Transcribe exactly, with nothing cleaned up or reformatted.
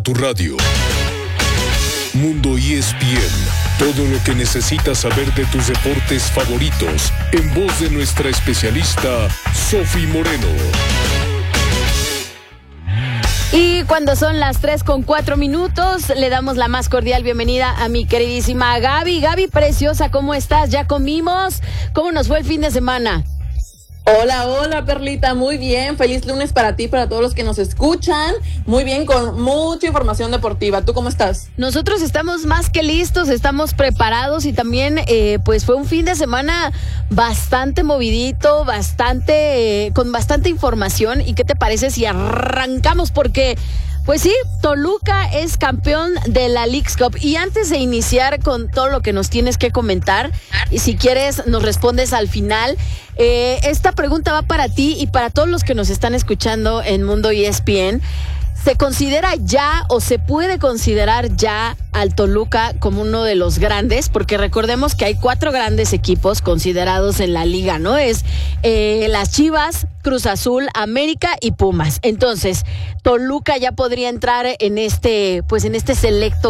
Tu radio. Mundo E S P N. Todo lo que necesitas saber de tus deportes favoritos. En voz de nuestra especialista, Sofi Moreno. Y cuando son las tres con cuatro minutos, le damos la más cordial bienvenida a mi queridísima Gaby. Gaby, preciosa, ¿cómo estás? ¿Ya comimos? ¿Cómo nos fue el fin de semana? Hola, hola, Perlita, muy bien, feliz lunes para ti, para todos los que nos escuchan, muy bien, con mucha información deportiva. ¿Tú cómo estás? Nosotros estamos más que listos, estamos preparados y también eh, pues fue un fin de semana bastante movidito, bastante, eh, con bastante información. ¿Y qué te parece si arrancamos? Porque pues sí, Toluca es campeón de la Leagues Cup. Y antes de iniciar con todo lo que nos tienes que comentar, y si quieres nos respondes al final, eh, esta pregunta va para ti y para todos los que nos están escuchando en Mundo E S P N. ¿Se considera ya o se puede considerar ya al Toluca como uno de los grandes? Porque recordemos que hay cuatro grandes equipos considerados en la liga, ¿no? Es eh, las Chivas, Cruz Azul, América y Pumas. Entonces, Toluca ya podría entrar en este, pues en este selecto